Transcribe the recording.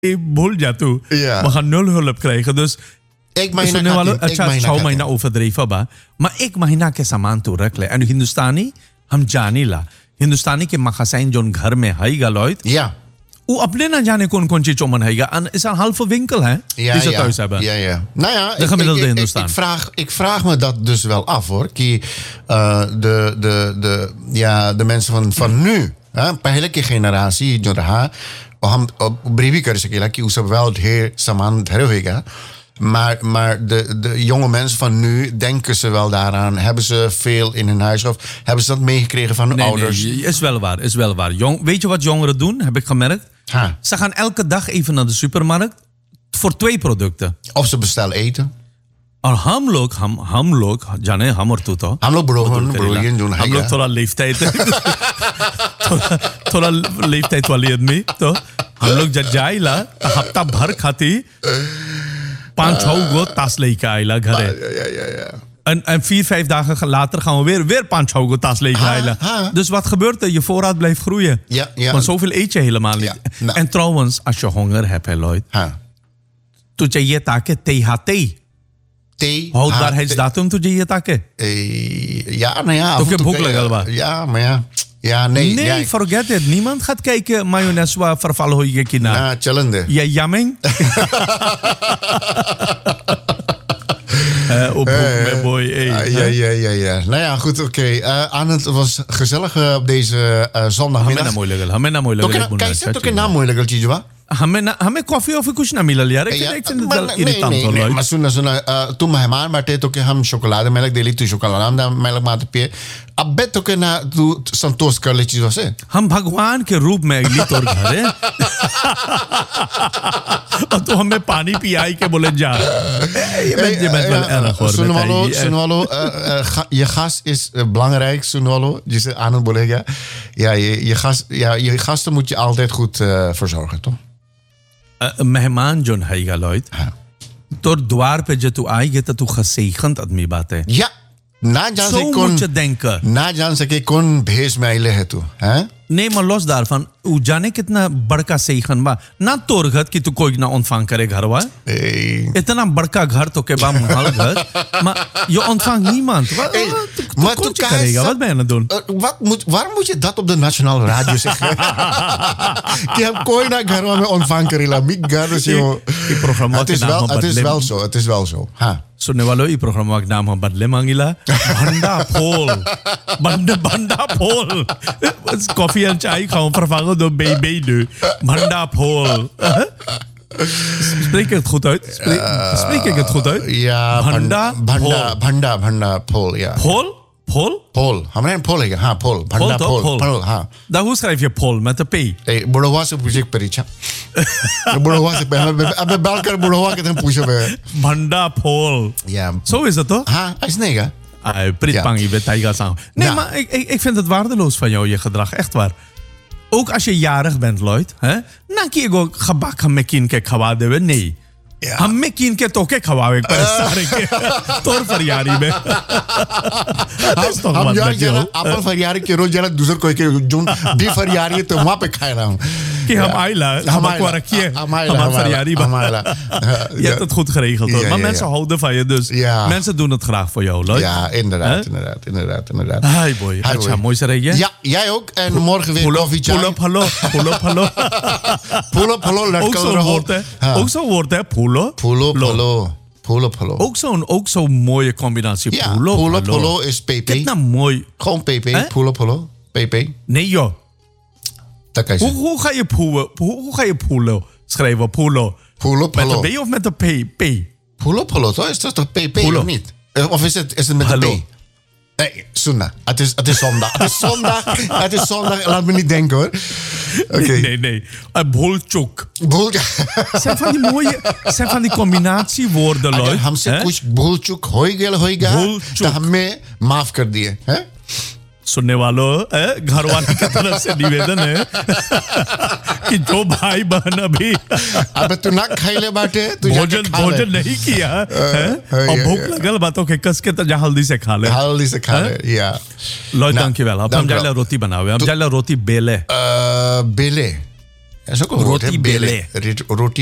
भूल जा तू Ja. we gaan 0 hulp krijgen dus एक महीना सुनने वालों खाते हैं, अच्छा एक महीना 6 खाते महीना हैं। overdreven बा मैं 1 महीना के सामान तो रख ले और हिंदुस्तानी हम जानी ला हिंदुस्तानी के मखासाइन जोन घर में है गलोइत Ja. वो अपने ना जाने कौन ची चोमन है en is een halve winkel hè Ja, die ze ja. thuis hebben Ja, ja. Nou ja, De gemiddelde Hindustan. ik vraag me dat dus wel af hoor. De mensen van nu, पहले की generatie जो रहा और हम ब्रीवी कर सकेला कि उस wel ढेर सामान धरे होएगा. Maar de jonge mensen van nu, denken ze wel daaraan? Hebben ze veel in hun huis? Of hebben ze dat meegekregen van hun ouders? Nee, is wel waar. Weet je wat jongeren doen, heb ik gemerkt? Ha. Ze gaan elke dag even naar de supermarkt voor 2 producten. Of ze bestellen eten. और हम लोग जाने हम और तू तो हम लोग ब्रोलियन जो हम लोग थोड़ा लेफ्टाइट थोड़ा लेफ्टाइट वाली आदमी तो हम लोग जब जाइला हफ्ता भर खाती 5-6 गो tas लेके आइला घरे Ja. en 4-5 dagen later gaan we weer 5-6 go tas leeg rijden. Dus wat gebeurt er? Je voorraad blijft groeien. Ja. Want zoveel eet je helemaal niet. Ja, nou. En trouwens, als je honger hebt, hè, Lloyd. Toen je taken THT. Houdbaarheidsdatum toen je taken. Ja, nou ja. Toch heb ook legal. Ja, maar ja. Ja, nee. Nee, forget it. Niemand gaat kijken mayonaise waar vervallen hoe je kina. Ja, chillende. Ja, jamming. Boy. Ja. Nou ja, goed, oké. Anand, het was gezellig op deze zondagmiddag. Kijk, toch een naam moeilijk, Chijwa? हमें कॉफी ऑफी कुछ ना मिलल यार एक नहीं मैं सुना तू मेहमान बैठे तो के हम शोकलाद में लग देली तू शोकलाद में लग माते पे अबे तो के ना तू संतोष कर ले चीजों से हम भगवान के रूप में अगली तौर घर है और तू हमें पानी पियाई के बोले जा सुन वालो je gast is belangrijk सुन वालो जिसे आनंद बोलेगा ja je gasten moet je altijd goed verzorgen toch मेहमान जो है गलोइत तो द्वार पे जब तू आएगी तो तू gezegend आदमी बात है ja ना जान सके कौन भेष में आइले है तू हैं Nee, maar los daarvan, hoe जाने कितना बड़का सेखन बा ना तोर घर कि तू कोई ना ontvang करे घर वा इतना बड़का घर तो के बा महल घर maar je ontvangt niemand maar wat करेगा wat ben je aan het doen waarom moet je dat op de nationale radio zeggen कि हम कोई ना घरों में ontvang करेला मिक घर से ये programme het is wel zo हाँ सुनने वालों ये प्रोग्राम का नाम हम बदले मांगिला भंडा फोल कॉफी en चाय gaan vervangen door BB nu भंडा फोल Spreek ik het goed uit? Spreek ik het goed uit? Ja, भंडा फोल ja Pol. हमने पोल है हाँ पोल भंडा पोल हाँ daar hoe schrijf je Pol met de P बुढ़वा से पूछे परीक्षा बुढ़वा से अब बाल कर बुढ़वा के तुम पूछो भंडा पोल ja zo is het toch हाँ ऐसा नहीं का Pritpang, je bent tijga samen. Nee, maar ik vind het waardeloos van jou, je gedrag. Echt waar. Ook als je jarig bent, Lloyd. Na ki go gebak hame kin ke खवा देवे नहीं. हमें किन के तो के खवावे पर सारे के तौर पर यारी में हम यार जरा अपन फरियारी के रोज जरा दूसर कोई के जोन भी फरियारी है तो वहां पे खाए रहा हूं कि हम आइला हम को रखिए हमारा फरियारी हमारा je hebt het goed geregeld hoor maar mensen houden van je dus mensen doen het graag voor jou Lloyd ja inderdaad hi boy अच्छा mooi zeg je ja jij ook en morgen weer koffie pull up hallo ook zo'n woord hè Polo. Ook zo'n mooie combinatie. Ja, polo is PP. Kijk mooi. Gewoon PP. Polo. PP. Nee joh. Hoe ga je polo schrijven? Polo. Met de B of met de P? Polo, toch? Is dat toch PP of niet? Of is het met de P? Nee, Sunna. Het is zondag. Het is zondag. Laat me niet denken hoor. Okay. Nee. Bolchuk. Zijn van die combinatiewoorden, Lloyd. हमसे कुछ bolchuk होएगा तो हमें माफ कर दिए हैं सुनने वालों घर वाले की तरफ से निवेदन है कि जो भाई बहन अभी अब तू ना खाइले बाटे तू भोजन नहीं किया और भूख लगल बातों के कस के तो जा हल्दी से खा ले या Lloyd dankjewel हम जाइला रोटी बनावे हम जाइला रोटी बेले Dat is ook een woord, hè? Roti bele. Roti